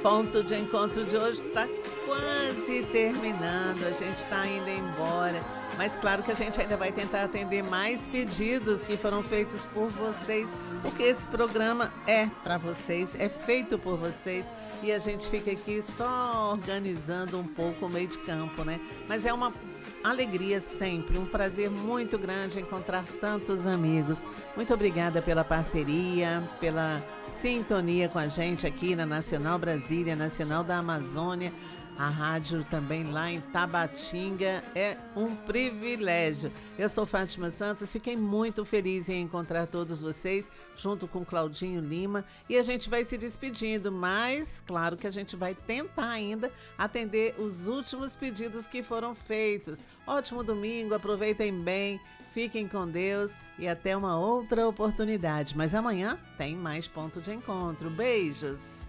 Ponto de encontro de hoje está quase terminando, a gente está indo embora. Mas claro que a gente ainda vai tentar atender mais pedidos que foram feitos por vocês, porque esse programa é para vocês, é feito por vocês e a gente fica aqui só organizando um pouco o meio de campo, né? Mas é uma alegria sempre, um prazer muito grande encontrar tantos amigos. Muito obrigada pela parceria, pela sintonia com a gente aqui na Nacional Brasília, Nacional da Amazônia. A rádio também lá em Tabatinga é um privilégio. Eu sou Fátima Santos, fiquei muito feliz em encontrar todos vocês, junto com Claudinho Lima, e a gente vai se despedindo, mas claro que a gente vai tentar ainda atender os últimos pedidos que foram feitos. Ótimo domingo, aproveitem bem, fiquem com Deus e até uma outra oportunidade. Mas amanhã tem mais Ponto de Encontro. Beijos!